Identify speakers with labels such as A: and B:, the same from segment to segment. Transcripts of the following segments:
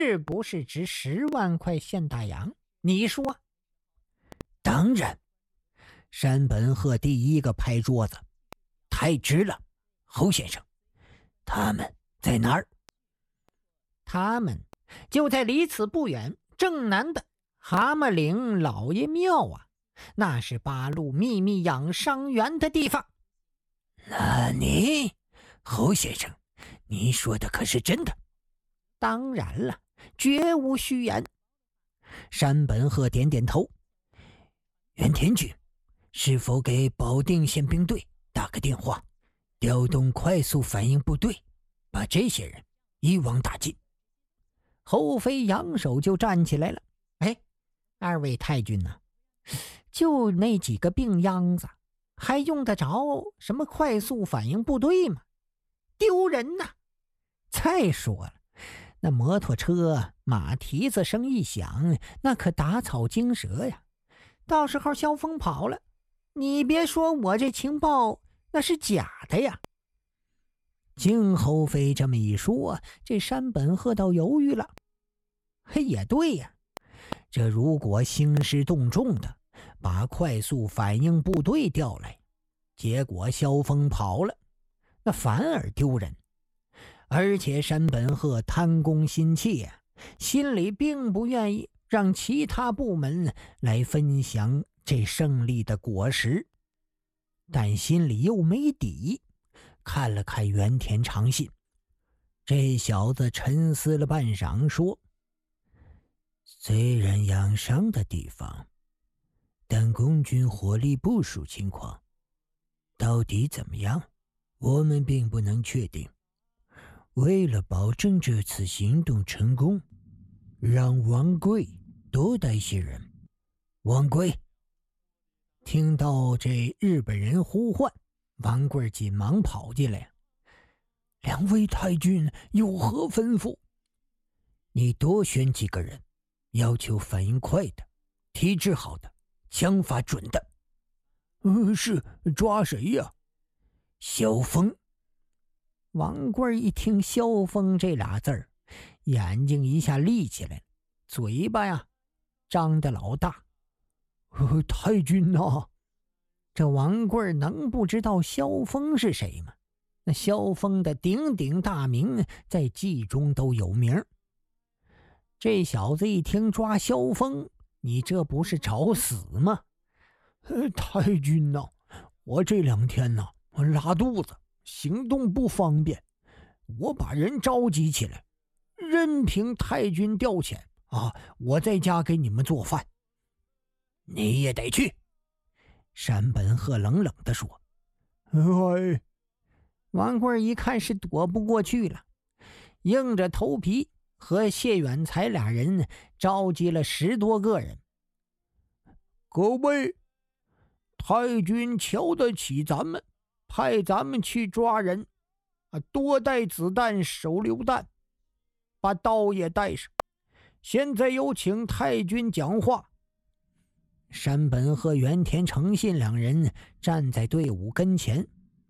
A: 是不是值10万块现大洋？你说？
B: 当然。山本鹤第一个拍桌子，太值了，侯先生。他们在哪儿？
A: 他们就在离此不远正南的蛤蟆岭老爷庙啊，那是八路秘密养伤员的地方。
B: 那你，侯先生，你说的可是真的？
A: 当然了，绝无虚言。
B: 山本鹤点点头。原田君，是否给保定宪兵队打个电话，调动快速反应部队，把这些人一网打尽？
A: 侯飞扬手就站起来了。二位太君呐，就那几个病秧子，还用得着什么快速反应部队吗？丢人呐！再说了，那摩托车马蹄子声一响，那可打草惊蛇呀，到时候萧峰跑了，你别说我这情报那是假的呀。
B: 经侯飞这么一说，这山本鹤倒犹豫了。
A: 也对呀，
B: 这如果兴师动众的把快速反应部队调来，结果萧峰跑了，那反而丢人。而且山本鹤贪功心切，心里并不愿意让其他部门来分享这胜利的果实，但心里又没底。看了看原田长信，这小子沉思了半晌，说：虽然养伤的地方，但共军火力部署情况到底怎么样，我们并不能确定。为了保证这次行动成功，让王贵多带些人。王贵听到这日本人呼唤，王贵紧忙跑进来。两位太君有何吩咐？你多选几个人，要求反应快的，体质好的，枪法准的。是，抓谁呀？萧峰。
A: 王贵一听萧峰这俩字儿，眼睛一下立起来了，嘴巴呀张得老大。
B: 太君啊！
A: 这王贵能不知道萧峰是谁吗？那萧峰的鼎鼎大名在冀中都有名。这小子一听抓萧峰，你这不是找死吗？
B: 太君啊，我这2天呢，拉肚子，行动不方便，我把人召集起来，任凭太君调遣啊，我在家给你们做饭。你也得去。山本鹤冷冷地说。
A: 王贵一看是躲不过去了，硬着头皮和谢远才俩人召集了10多个人。
B: 各位，太君瞧得起咱们，派咱们去抓人，多带子弹、手榴弹，把刀也带上。现在有请太君讲话。山本和原田诚信两人站在队伍跟前。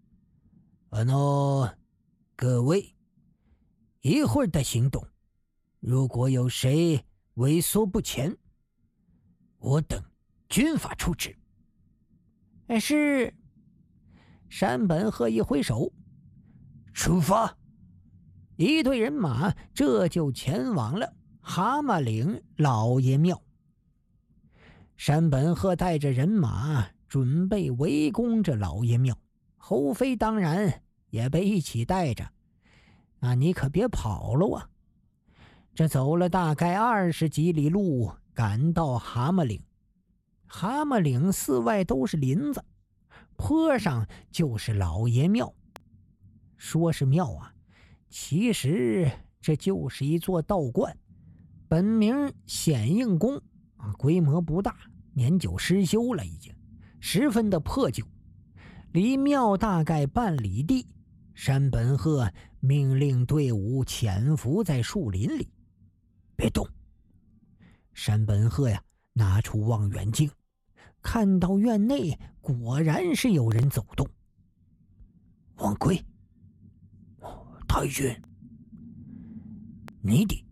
B: 各位，一会儿的行动，如果有谁畏缩不前，我等军法处置。
A: 是。山本鹤一挥手，
B: 出发。
A: 一队人马这就前往了蛤蟆岭老爷庙。山本鹤带着人马准备围攻这老爷庙，侯飞当然也被一起带着。你可别跑了啊！这走了大概20几里路，赶到蛤蟆岭。蛤蟆岭四外都是林子，坡上就是老爷庙。说是庙啊，其实这就是一座道观，本名显应宫，规模不大，年久失修了，已经十分的破旧。离庙大概半里地，山本鹤命令队伍潜伏在树林里，别动。山本鹤呀，拿出望远镜，看到院内果然是有人走动。
B: 王贵，太君，你得